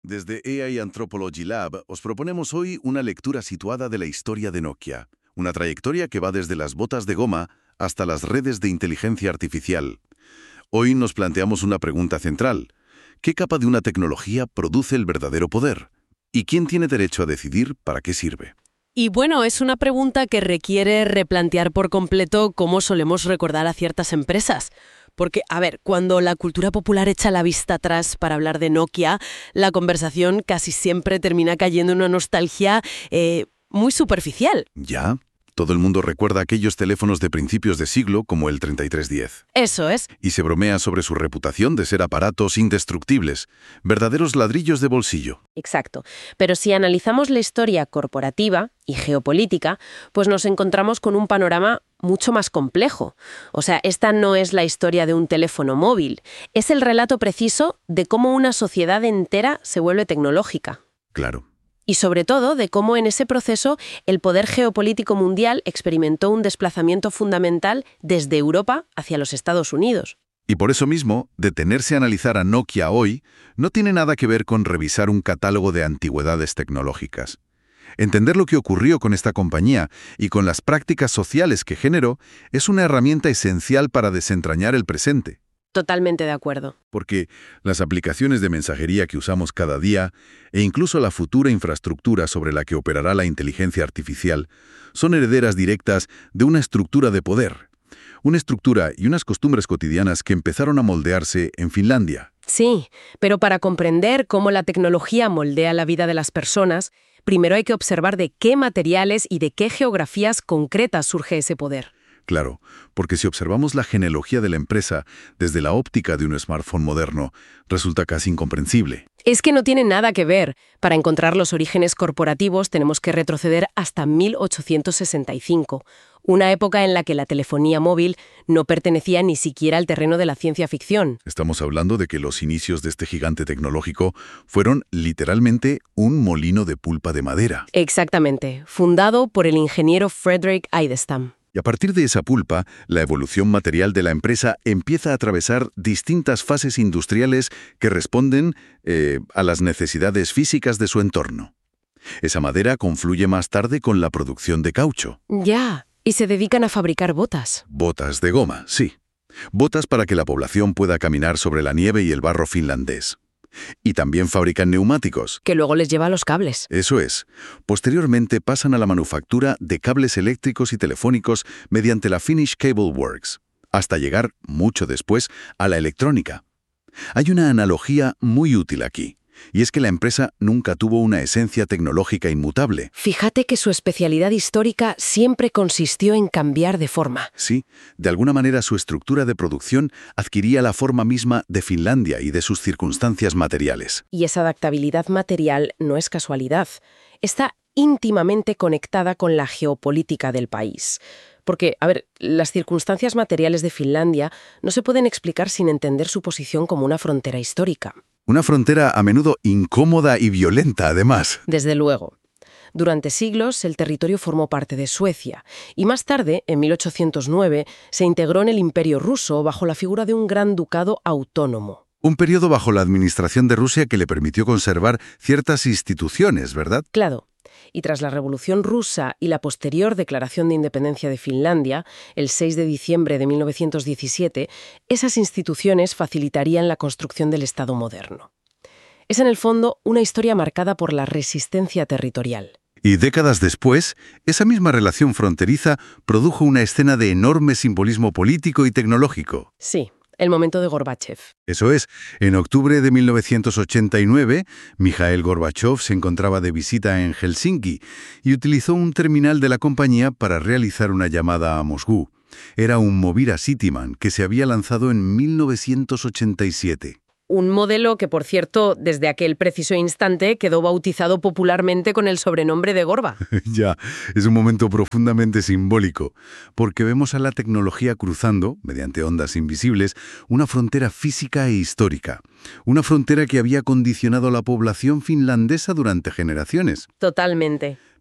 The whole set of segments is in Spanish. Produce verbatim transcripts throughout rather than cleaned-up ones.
Desde A I Anthropology Lab os proponemos hoy una lectura situada de la historia de Nokia, una trayectoria que va desde las botas de goma hasta las redes de inteligencia artificial. Hoy nos planteamos una pregunta central. ¿Qué capa de una tecnología produce el verdadero poder? ¿Y quién tiene derecho a decidir para qué sirve? Y bueno, es una pregunta que requiere replantear por completo cómo solemos recordar a ciertas empresas. Porque, a ver, cuando la cultura popular echa la vista atrás para hablar de Nokia, la conversación casi siempre termina cayendo en una nostalgia eh, muy superficial. ¿Ya? Todo el mundo recuerda aquellos teléfonos de principios de siglo como el treinta y tres diez. Eso es. Y se bromea sobre su reputación de ser aparatos indestructibles, verdaderos ladrillos de bolsillo. Exacto. Pero si analizamos la historia corporativa y geopolítica, pues nos encontramos con un panorama mucho más complejo. O sea, esta no es la historia de un teléfono móvil, es el relato preciso de cómo una sociedad entera se vuelve tecnológica. Claro. Y sobre todo de cómo en ese proceso el poder geopolítico mundial experimentó un desplazamiento fundamental desde Europa hacia los Estados Unidos. Y por eso mismo, detenerse a analizar a Nokia hoy no tiene nada que ver con revisar un catálogo de antigüedades tecnológicas. Entender lo que ocurrió con esta compañía y con las prácticas sociales que generó es una herramienta esencial para desentrañar el presente. Totalmente de acuerdo. Porque las aplicaciones de mensajería que usamos cada día e incluso la futura infraestructura sobre la que operará la inteligencia artificial son herederas directas de una estructura de poder. Una estructura y unas costumbres cotidianas que empezaron a moldearse en Finlandia. Sí, pero para comprender cómo la tecnología moldea la vida de las personas, primero hay que observar de qué materiales y de qué geografías concretas surge ese poder. Claro, porque si observamos la genealogía de la empresa desde la óptica de un smartphone moderno, resulta casi incomprensible. Es que no tiene nada que ver. Para encontrar los orígenes corporativos tenemos que retroceder hasta mil ochocientos sesenta y cinco, una época en la que la telefonía móvil no pertenecía ni siquiera al terreno de la ciencia ficción. Estamos hablando de que los inicios de este gigante tecnológico fueron literalmente un molino de pulpa de madera. Exactamente, fundado por el ingeniero Frederick Idestam. Y a partir de esa pulpa, la evolución material de la empresa empieza a atravesar distintas fases industriales que responden eh, a las necesidades físicas de su entorno. Esa madera confluye más tarde con la producción de caucho. Ya, y se dedican a fabricar botas. Botas de goma, sí. Botas para que la población pueda caminar sobre la nieve y el barro finlandés. Y también fabrican neumáticos. Que luego les lleva a los cables. Eso es. Posteriormente pasan a la manufactura de cables eléctricos y telefónicos mediante la Finnish Cable Works, hasta llegar, mucho después, a la electrónica. Hay una analogía muy útil aquí, y es que la empresa nunca tuvo una esencia tecnológica inmutable. Fíjate que su especialidad histórica siempre consistió en cambiar de forma. Sí, de alguna manera su estructura de producción adquiría la forma misma de Finlandia y de sus circunstancias materiales. Y esa adaptabilidad material no es casualidad. Está íntimamente conectada con la geopolítica del país. Porque, a ver, las circunstancias materiales de Finlandia no se pueden explicar sin entender su posición como una frontera histórica. Una frontera a menudo incómoda y violenta, además. Desde luego. Durante siglos, el territorio formó parte de Suecia, y más tarde, en mil ochocientos nueve, se integró en el Imperio ruso bajo la figura de un gran ducado autónomo. Un periodo bajo la administración de Rusia que le permitió conservar ciertas instituciones, ¿verdad? Claro. Y tras la Revolución Rusa y la posterior declaración de independencia de Finlandia, el seis de diciembre de mil novecientos diecisiete, esas instituciones facilitarían la construcción del Estado moderno. Es en el fondo una historia marcada por la resistencia territorial. Y décadas después, esa misma relación fronteriza produjo una escena de enorme simbolismo político y tecnológico. Sí. El momento de Gorbáchev. Eso es. En octubre de mil novecientos ochenta y nueve, Mikhail Gorbáchev se encontraba de visita en Helsinki y utilizó un terminal de la compañía para realizar una llamada a Moscú. Era un Movira Cityman que se había lanzado en mil novecientos ochenta y siete. Un modelo que, por cierto, desde aquel preciso instante quedó bautizado popularmente con el sobrenombre de Gorba. Ya, es un momento profundamente simbólico, porque vemos a la tecnología cruzando, mediante ondas invisibles, una frontera física e histórica. Una frontera que había condicionado a la población finlandesa durante generaciones. Totalmente.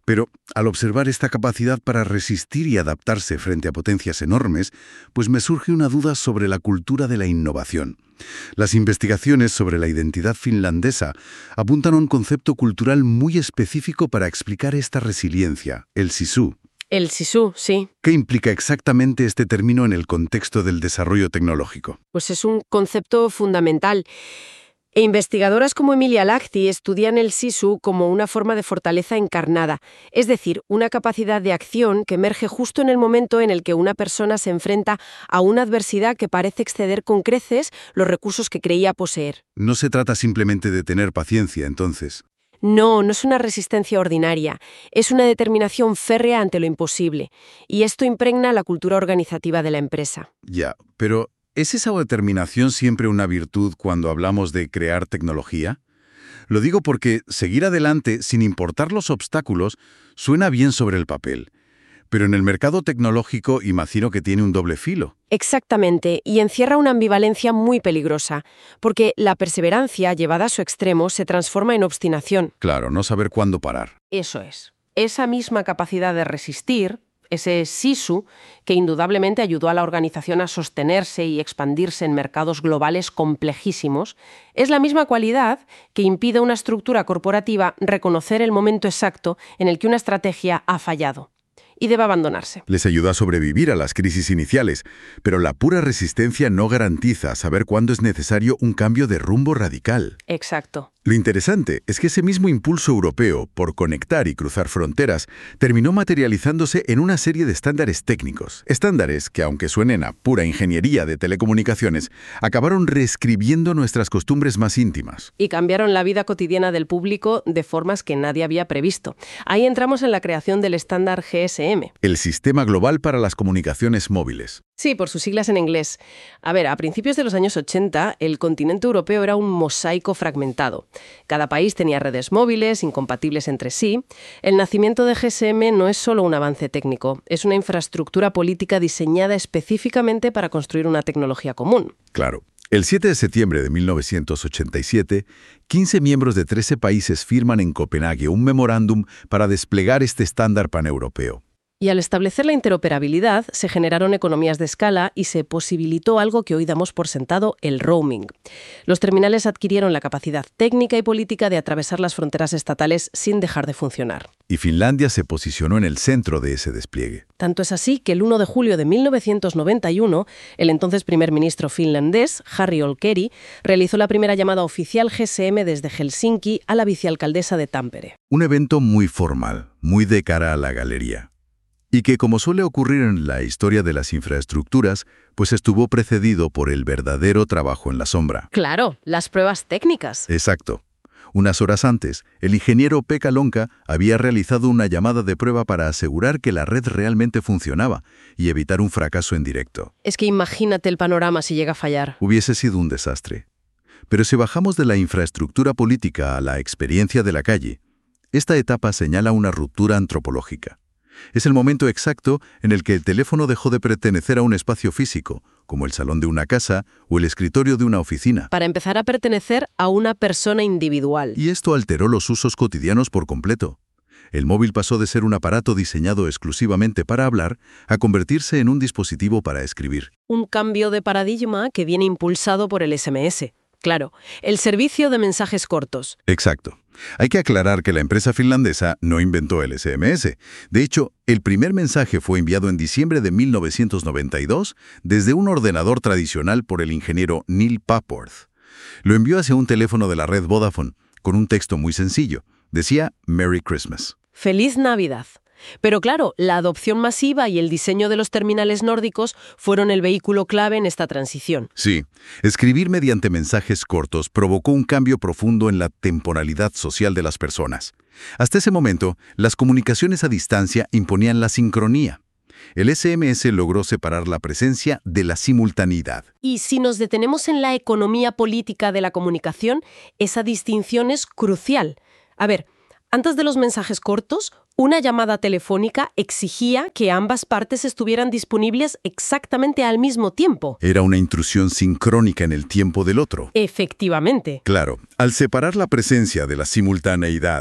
Pero al observar esta capacidad para resistir y adaptarse frente a potencias enormes, pues me surge una duda sobre la cultura de la innovación. Las investigaciones sobre la identidad finlandesa apuntan a un concepto cultural muy específico para explicar esta resiliencia, el sisu. El sisu, sí. ¿Qué implica exactamente este término en el contexto del desarrollo tecnológico? Pues es un concepto fundamental. E investigadoras como Emilia Lahti estudian el sisu como una forma de fortaleza encarnada, es decir, una capacidad de acción que emerge justo en el momento en el que una persona se enfrenta a una adversidad que parece exceder con creces los recursos que creía poseer. No se trata simplemente de tener paciencia, entonces. No, no es una resistencia ordinaria, es una determinación férrea ante lo imposible, y esto impregna la cultura organizativa de la empresa. Ya, pero ¿es esa determinación siempre una virtud cuando hablamos de crear tecnología? Lo digo porque seguir adelante sin importar los obstáculos suena bien sobre el papel, pero en el mercado tecnológico imagino que tiene un doble filo. Exactamente, y encierra una ambivalencia muy peligrosa, porque la perseverancia llevada a su extremo se transforma en obstinación. Claro, no saber cuándo parar. Eso es. Esa misma capacidad de resistir, ese sisu, que indudablemente ayudó a la organización a sostenerse y expandirse en mercados globales complejísimos, es la misma cualidad que impide a una estructura corporativa reconocer el momento exacto en el que una estrategia ha fallado y debe abandonarse. Les ayuda a sobrevivir a las crisis iniciales, pero la pura resistencia no garantiza saber cuándo es necesario un cambio de rumbo radical. Exacto. Lo interesante es que ese mismo impulso europeo por conectar y cruzar fronteras terminó materializándose en una serie de estándares técnicos. Estándares que, aunque suenen a pura ingeniería de telecomunicaciones, acabaron reescribiendo nuestras costumbres más íntimas. Y cambiaron la vida cotidiana del público de formas que nadie había previsto. Ahí entramos en la creación del estándar G S M. El Sistema Global para las Comunicaciones Móviles. Sí, por sus siglas en inglés. A ver, a principios de los años ochenta, el continente europeo era un mosaico fragmentado. Cada país tenía redes móviles, incompatibles entre sí. El nacimiento de G S M no es solo un avance técnico, es una infraestructura política diseñada específicamente para construir una tecnología común. Claro. El siete de septiembre de mil novecientos ochenta y siete, quince miembros de trece países firman en Copenhague un memorándum para desplegar este estándar paneuropeo. Y al establecer la interoperabilidad, se generaron economías de escala y se posibilitó algo que hoy damos por sentado, el roaming. Los terminales adquirieron la capacidad técnica y política de atravesar las fronteras estatales sin dejar de funcionar. Y Finlandia se posicionó en el centro de ese despliegue. Tanto es así que el uno de julio de mil novecientos noventa y uno, el entonces primer ministro finlandés, Harri Olkeri, realizó la primera llamada oficial G S M desde Helsinki a la vicealcaldesa de Tampere. Un evento muy formal, muy de cara a la galería. Y que, como suele ocurrir en la historia de las infraestructuras, pues estuvo precedido por el verdadero trabajo en la sombra. Claro, las pruebas técnicas. Exacto. Unas horas antes, el ingeniero Pekka Lonka había realizado una llamada de prueba para asegurar que la red realmente funcionaba y evitar un fracaso en directo. Es que imagínate el panorama si llega a fallar. Hubiese sido un desastre. Pero si bajamos de la infraestructura política a la experiencia de la calle, esta etapa señala una ruptura antropológica. Es el momento exacto en el que el teléfono dejó de pertenecer a un espacio físico, como el salón de una casa o el escritorio de una oficina. Para empezar a pertenecer a una persona individual. Y esto alteró los usos cotidianos por completo. El móvil pasó de ser un aparato diseñado exclusivamente para hablar a convertirse en un dispositivo para escribir. Un cambio de paradigma que viene impulsado por el S M S. Claro, el servicio de mensajes cortos. Exacto. Hay que aclarar que la empresa finlandesa no inventó el S M S. De hecho, el primer mensaje fue enviado en diciembre de mil novecientos noventa y dos desde un ordenador tradicional por el ingeniero Neil Papworth. Lo envió hacia un teléfono de la red Vodafone, con un texto muy sencillo. Decía Merry Christmas. ¡Feliz Navidad! Pero claro, la adopción masiva y el diseño de los terminales nórdicos fueron el vehículo clave en esta transición. Sí, escribir mediante mensajes cortos provocó un cambio profundo en la temporalidad social de las personas. Hasta ese momento, las comunicaciones a distancia imponían la sincronía. El S M S logró separar la presencia de la simultaneidad. Y si nos detenemos en la economía política de la comunicación, esa distinción es crucial. A ver, antes de los mensajes cortos, una llamada telefónica exigía que ambas partes estuvieran disponibles exactamente al mismo tiempo. Era una intrusión sincrónica en el tiempo del otro. Efectivamente. Claro, al separar la presencia de la simultaneidad,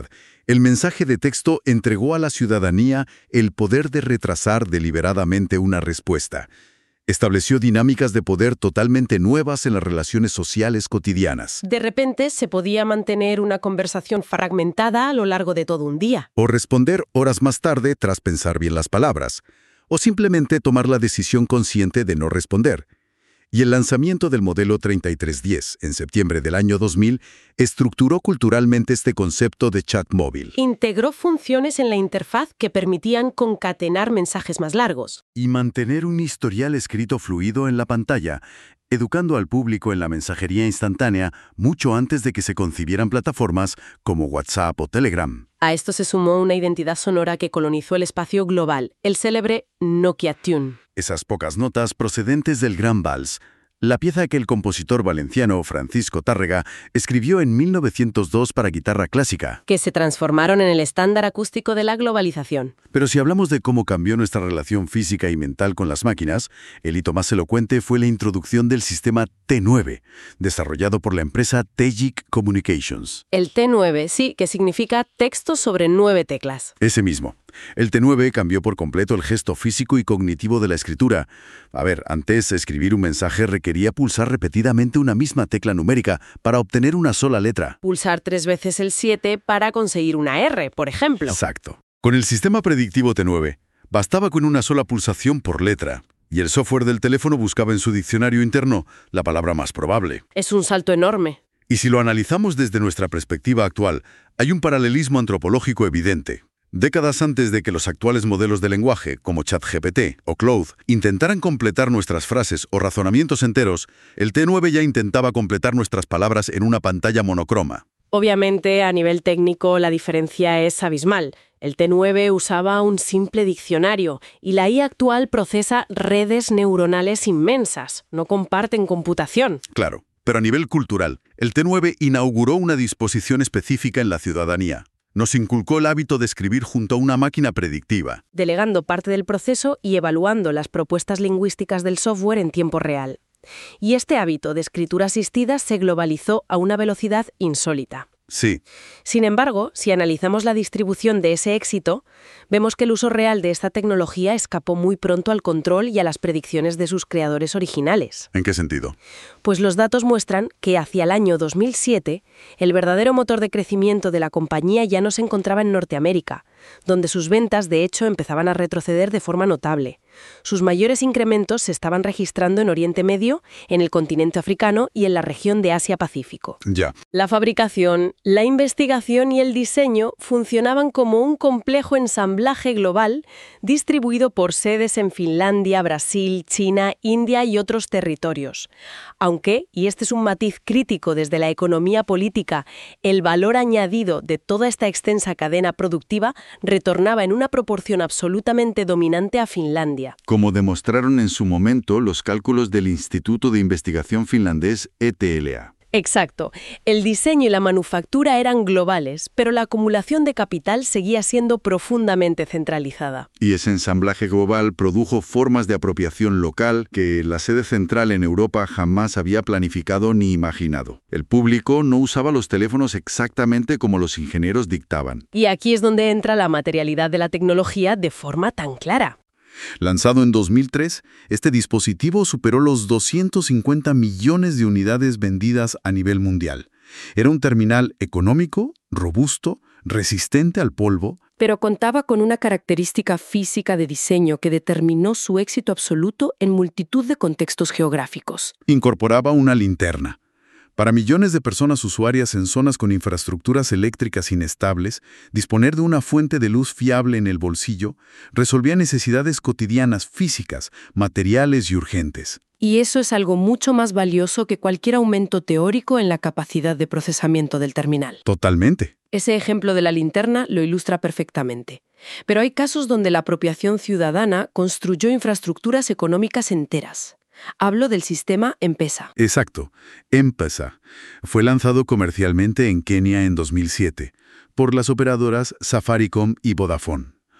El mensaje de texto entregó a la ciudadanía el poder de retrasar deliberadamente una respuesta. Estableció dinámicas de poder totalmente nuevas en las relaciones sociales cotidianas. De repente se podía mantener una conversación fragmentada a lo largo de todo un día. O responder horas más tarde tras pensar bien las palabras. O simplemente tomar la decisión consciente de no responder. Y el lanzamiento del modelo treinta y tres diez en septiembre del año dos mil estructuró culturalmente este concepto de chat móvil. Integró funciones en la interfaz que permitían concatenar mensajes más largos. Y mantener un historial escrito fluido en la pantalla, educando al público en la mensajería instantánea mucho antes de que se concibieran plataformas como WhatsApp o Telegram. A esto se sumó una identidad sonora que colonizó el espacio global, el célebre Nokia Tune. Esas pocas notas procedentes del Gran Vals, la pieza que el compositor valenciano Francisco Tárrega escribió en mil novecientos dos para guitarra clásica. Que se transformaron en el estándar acústico de la globalización. Pero si hablamos de cómo cambió nuestra relación física y mental con las máquinas, el hito más elocuente fue la introducción del sistema T nueve, desarrollado por la empresa Tegic Communications. El T nueve, sí, que significa texto sobre nueve teclas. Ese mismo. El T nueve cambió por completo el gesto físico y cognitivo de la escritura. A ver, antes escribir un mensaje requería pulsar repetidamente una misma tecla numérica para obtener una sola letra. Pulsar tres veces el siete para conseguir una R, por ejemplo. Exacto. Con el sistema predictivo T nueve, bastaba con una sola pulsación por letra, y el software del teléfono buscaba en su diccionario interno la palabra más probable. Es un salto enorme. Y si lo analizamos desde nuestra perspectiva actual, hay un paralelismo antropológico evidente. Décadas antes de que los actuales modelos de lenguaje, como ChatGPT o Claude, intentaran completar nuestras frases o razonamientos enteros, el T nueve ya intentaba completar nuestras palabras en una pantalla monocroma. Obviamente, a nivel técnico, la diferencia es abismal. El T nueve usaba un simple diccionario y la I A actual procesa redes neuronales inmensas. No comparten computación. Claro, pero a nivel cultural, el T nueve inauguró una disposición específica en la ciudadanía. Nos inculcó el hábito de escribir junto a una máquina predictiva, delegando parte del proceso y evaluando las propuestas lingüísticas del software en tiempo real. Y este hábito de escritura asistida se globalizó a una velocidad insólita. Sí. Sin embargo, si analizamos la distribución de ese éxito, vemos que el uso real de esta tecnología escapó muy pronto al control y a las predicciones de sus creadores originales. ¿En qué sentido? Pues los datos muestran que hacia el año dos mil siete, el verdadero motor de crecimiento de la compañía ya no se encontraba en Norteamérica, donde sus ventas de hecho empezaban a retroceder de forma notable. Sus mayores incrementos se estaban registrando en Oriente Medio, en el continente africano y en la región de Asia-Pacífico. Ya. La fabricación, la investigación y el diseño funcionaban como un complejo ensamblaje global distribuido por sedes en Finlandia, Brasil, China, India y otros territorios. Aunque, y este es un matiz crítico desde la economía política, el valor añadido de toda esta extensa cadena productiva retornaba en una proporción absolutamente dominante a Finlandia. Como demostraron en su momento los cálculos del Instituto de Investigación finlandés E T L A. Exacto. El diseño y la manufactura eran globales, pero la acumulación de capital seguía siendo profundamente centralizada. Y ese ensamblaje global produjo formas de apropiación local que la sede central en Europa jamás había planificado ni imaginado. El público no usaba los teléfonos exactamente como los ingenieros dictaban. Y aquí es donde entra la materialidad de la tecnología de forma tan clara. Lanzado en dos mil tres, este dispositivo superó los doscientos cincuenta millones de unidades vendidas a nivel mundial. Era un terminal económico, robusto, resistente al polvo, pero contaba con una característica física de diseño que determinó su éxito absoluto en multitud de contextos geográficos. Incorporaba una linterna. Para millones de personas usuarias en zonas con infraestructuras eléctricas inestables, disponer de una fuente de luz fiable en el bolsillo resolvía necesidades cotidianas físicas, materiales y urgentes. Y eso es algo mucho más valioso que cualquier aumento teórico en la capacidad de procesamiento del terminal. Totalmente. Ese ejemplo de la linterna lo ilustra perfectamente. Pero hay casos donde la apropiación ciudadana construyó infraestructuras económicas enteras. Hablo del sistema M-Pesa. Exacto. M-Pesa fue lanzado comercialmente en Kenia en dos mil siete por las operadoras Safaricom y Vodafone.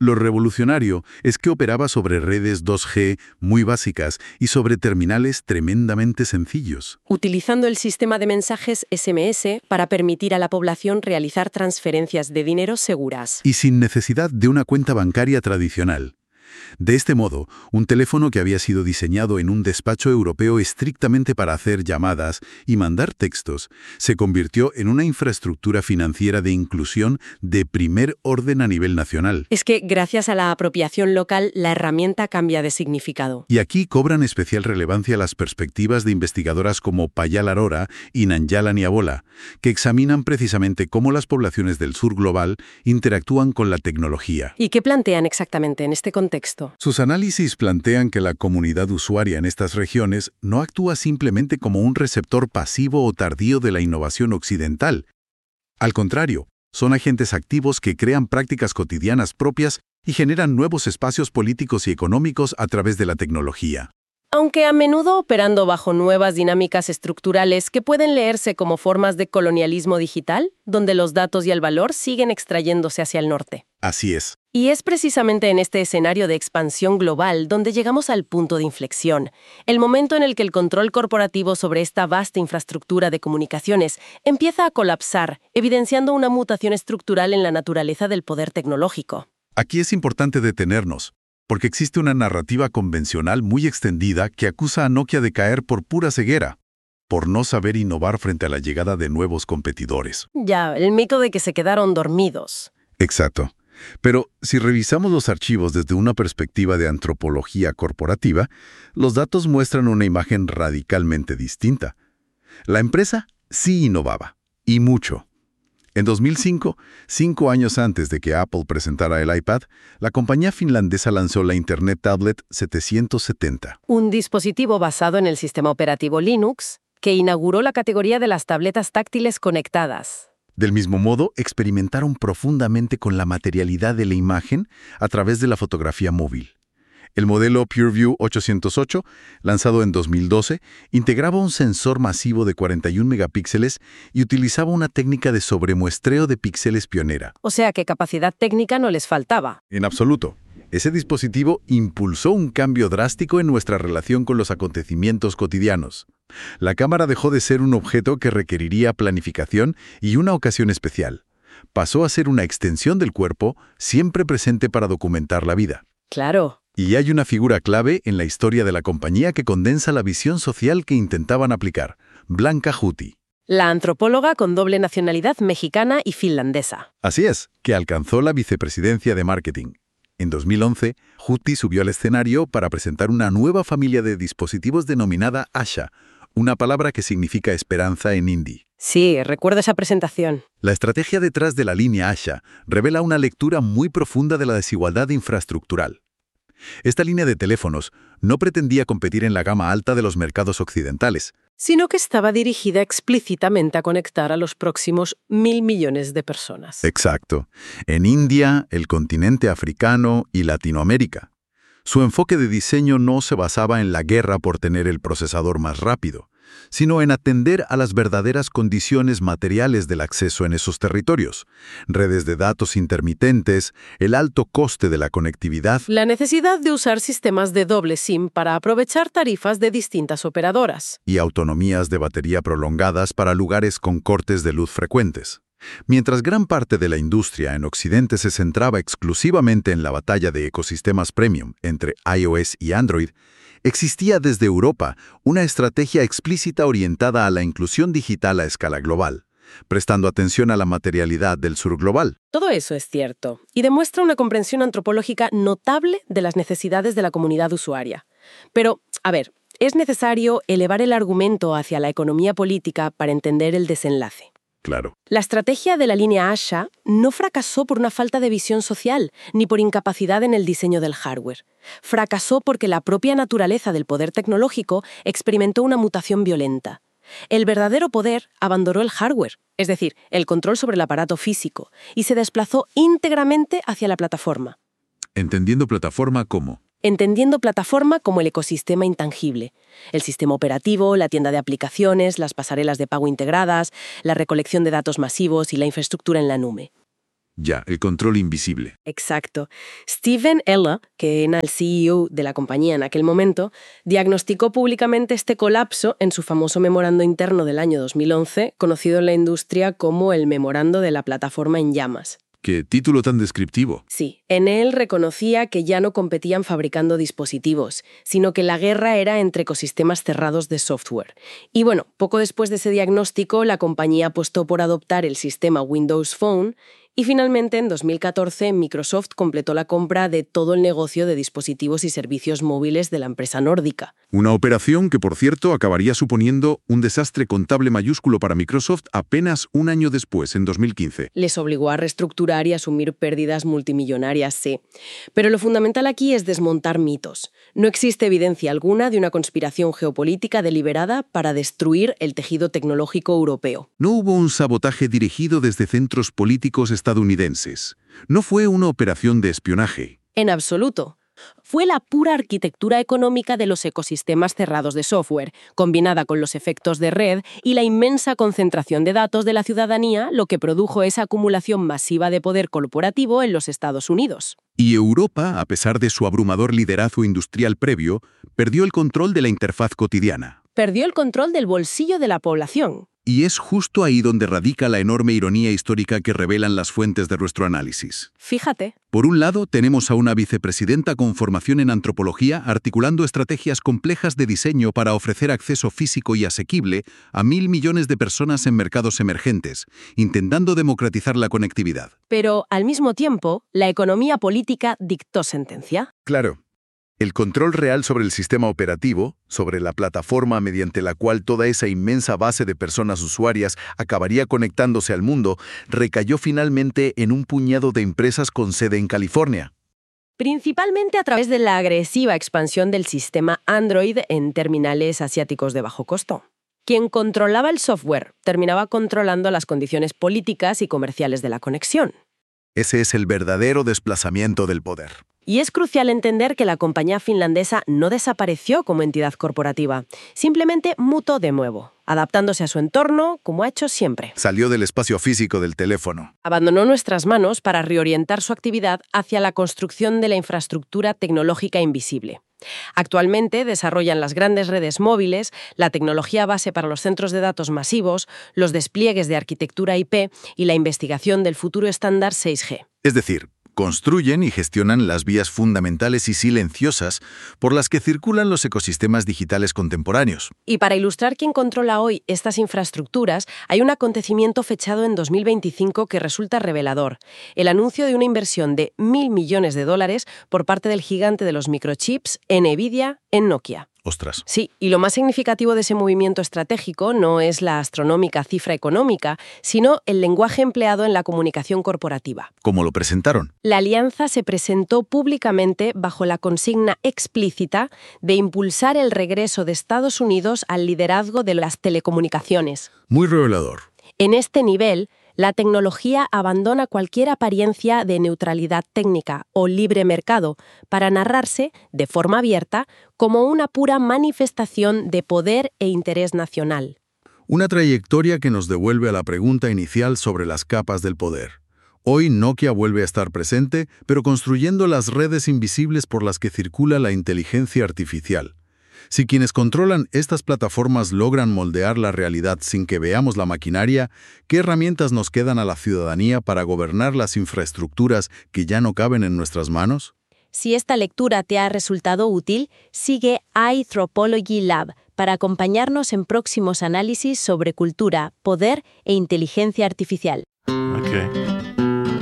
Lo revolucionario es que operaba sobre redes dos G muy básicas y sobre terminales tremendamente sencillos. Utilizando el sistema de mensajes S M S para permitir a la población realizar transferencias de dinero seguras. Y sin necesidad de una cuenta bancaria tradicional. De este modo, un teléfono que había sido diseñado en un despacho europeo estrictamente para hacer llamadas y mandar textos, se convirtió en una infraestructura financiera de inclusión de primer orden a nivel nacional. Es que, gracias a la apropiación local, la herramienta cambia de significado. Y aquí cobran especial relevancia las perspectivas de investigadoras como Payal Arora y Nanjala Niabola, que examinan precisamente cómo las poblaciones del sur global interactúan con la tecnología. ¿Y qué plantean exactamente en este contexto? Sus análisis plantean que la comunidad usuaria en estas regiones no actúa simplemente como un receptor pasivo o tardío de la innovación occidental. Al contrario, son agentes activos que crean prácticas cotidianas propias y generan nuevos espacios políticos y económicos a través de la tecnología. Aunque a menudo operando bajo nuevas dinámicas estructurales que pueden leerse como formas de colonialismo digital, donde los datos y el valor siguen extrayéndose hacia el norte. Así es. Y es precisamente en este escenario de expansión global donde llegamos al punto de inflexión, el momento en el que el control corporativo sobre esta vasta infraestructura de comunicaciones empieza a colapsar, evidenciando una mutación estructural en la naturaleza del poder tecnológico. Aquí es importante detenernos, porque existe una narrativa convencional muy extendida que acusa a Nokia de caer por pura ceguera, por no saber innovar frente a la llegada de nuevos competidores. Ya, el mito de que se quedaron dormidos. Exacto. Pero si revisamos los archivos desde una perspectiva de antropología corporativa, los datos muestran una imagen radicalmente distinta. La empresa sí innovaba, y mucho. En dos mil cinco, cinco años antes de que Apple presentara el iPad, la compañía finlandesa lanzó la Internet Tablet setecientos setenta. Un dispositivo basado en el sistema operativo Linux que inauguró la categoría de las tabletas táctiles conectadas. Del mismo modo, experimentaron profundamente con la materialidad de la imagen a través de la fotografía móvil. El modelo PureView ochocientos ocho, lanzado en dos mil doce, integraba un sensor masivo de cuarenta y un megapíxeles y utilizaba una técnica de sobremuestreo de píxeles pionera. O sea que capacidad técnica no les faltaba. En absoluto. Ese dispositivo impulsó un cambio drástico en nuestra relación con los acontecimientos cotidianos. La cámara dejó de ser un objeto que requeriría planificación y una ocasión especial. Pasó a ser una extensión del cuerpo, siempre presente para documentar la vida. Claro. Y hay una figura clave en la historia de la compañía que condensa la visión social que intentaban aplicar: Blanca Huthi. La antropóloga con doble nacionalidad mexicana y finlandesa. Así es, que alcanzó la vicepresidencia de marketing. En dos mil once, Huthi subió al escenario para presentar una nueva familia de dispositivos denominada Asha, una palabra que significa esperanza en hindi. Sí, recuerdo esa presentación. La estrategia detrás de la línea Asha revela una lectura muy profunda de la desigualdad infraestructural. Esta línea de teléfonos no pretendía competir en la gama alta de los mercados occidentales, sino que estaba dirigida explícitamente a conectar a los próximos mil millones de personas. Exacto. En India, el continente africano y Latinoamérica. Su enfoque de diseño no se basaba en la guerra por tener el procesador más rápido, sino en atender a las verdaderas condiciones materiales del acceso en esos territorios: redes de datos intermitentes, el alto coste de la conectividad, la necesidad de usar sistemas de doble SIM para aprovechar tarifas de distintas operadoras, y autonomías de batería prolongadas para lugares con cortes de luz frecuentes. Mientras gran parte de la industria en Occidente se centraba exclusivamente en la batalla de ecosistemas premium entre iOS y Android, existía desde Europa una estrategia explícita orientada a la inclusión digital a escala global, prestando atención a la materialidad del sur global. Todo eso es cierto, y demuestra una comprensión antropológica notable de las necesidades de la comunidad usuaria. Pero, a ver, es necesario elevar el argumento hacia la economía política para entender el desenlace. Claro. La estrategia de la línea Asha no fracasó por una falta de visión social, ni por incapacidad en el diseño del hardware. Fracasó porque la propia naturaleza del poder tecnológico experimentó una mutación violenta. El verdadero poder abandonó el hardware, es decir, el control sobre el aparato físico, y se desplazó íntegramente hacia la plataforma. Entendiendo plataforma como... Entendiendo plataforma como el ecosistema intangible. El sistema operativo, la tienda de aplicaciones, las pasarelas de pago integradas, la recolección de datos masivos y la infraestructura en la nube. Ya, el control invisible. Exacto. Steven Eller, que era el C E O de la compañía en aquel momento, diagnosticó públicamente este colapso en su famoso memorando interno del año dos mil once, conocido en la industria como el Memorando de la Plataforma en Llamas. ¡Qué título tan descriptivo! Sí, en él reconocía que ya no competían fabricando dispositivos, sino que la guerra era entre ecosistemas cerrados de software. Y bueno, poco después de ese diagnóstico, la compañía apostó por adoptar el sistema Windows Phone. Y finalmente, en dos mil catorce, Microsoft completó la compra de todo el negocio de dispositivos y servicios móviles de la empresa nórdica. Una operación que, por cierto, acabaría suponiendo un desastre contable mayúsculo para Microsoft apenas un año después, en dos mil quince. Les obligó a reestructurar y asumir pérdidas multimillonarias, sí. Pero lo fundamental aquí es desmontar mitos. No existe evidencia alguna de una conspiración geopolítica deliberada para destruir el tejido tecnológico europeo. No hubo un sabotaje dirigido desde centros políticos estadounidenses. No fue una operación de espionaje. En absoluto. Fue la pura arquitectura económica de los ecosistemas cerrados de software, combinada con los efectos de red y la inmensa concentración de datos de la ciudadanía, lo que produjo esa acumulación masiva de poder corporativo en los Estados Unidos. Y Europa, a pesar de su abrumador liderazgo industrial previo, perdió el control de la interfaz cotidiana. Perdió el control del bolsillo de la población. Y es justo ahí donde radica la enorme ironía histórica que revelan las fuentes de nuestro análisis. Fíjate. Por un lado, tenemos a una vicepresidenta con formación en antropología articulando estrategias complejas de diseño para ofrecer acceso físico y asequible a mil millones de personas en mercados emergentes, intentando democratizar la conectividad. Pero, al mismo tiempo, la economía política dictó sentencia. Claro. El control real sobre el sistema operativo, sobre la plataforma mediante la cual toda esa inmensa base de personas usuarias acabaría conectándose al mundo, recayó finalmente en un puñado de empresas con sede en California. Principalmente a través de la agresiva expansión del sistema Android en terminales asiáticos de bajo costo. Quien controlaba el software terminaba controlando las condiciones políticas y comerciales de la conexión. Ese es el verdadero desplazamiento del poder. Y es crucial entender que la compañía finlandesa no desapareció como entidad corporativa, simplemente mutó de nuevo, adaptándose a su entorno como ha hecho siempre. Salió del espacio físico del teléfono. Abandonó nuestras manos para reorientar su actividad hacia la construcción de la infraestructura tecnológica invisible. Actualmente desarrollan las grandes redes móviles, la tecnología base para los centros de datos masivos, los despliegues de arquitectura I P y la investigación del futuro estándar seis G. Es decir, construyen y gestionan las vías fundamentales y silenciosas por las que circulan los ecosistemas digitales contemporáneos. Y para ilustrar quién controla hoy estas infraestructuras, hay un acontecimiento fechado en dos mil veinticinco que resulta revelador. El anuncio de una inversión de mil millones de dólares por parte del gigante de los microchips, NVIDIA, en Nokia. Ostras. Sí, y lo más significativo de ese movimiento estratégico no es la astronómica cifra económica, sino el lenguaje empleado en la comunicación corporativa. ¿Cómo lo presentaron? La alianza se presentó públicamente bajo la consigna explícita de impulsar el regreso de Estados Unidos al liderazgo de las telecomunicaciones. Muy revelador. En este nivel, la tecnología abandona cualquier apariencia de neutralidad técnica o libre mercado para narrarse, de forma abierta, como una pura manifestación de poder e interés nacional. Una trayectoria que nos devuelve a la pregunta inicial sobre las capas del poder. Hoy Nokia vuelve a estar presente, pero construyendo las redes invisibles por las que circula la inteligencia artificial. Si quienes controlan estas plataformas logran moldear la realidad sin que veamos la maquinaria, ¿qué herramientas nos quedan a la ciudadanía para gobernar las infraestructuras que ya no caben en nuestras manos? Si esta lectura te ha resultado útil, sigue iThropology Lab para acompañarnos en próximos análisis sobre cultura, poder e inteligencia artificial. Okay.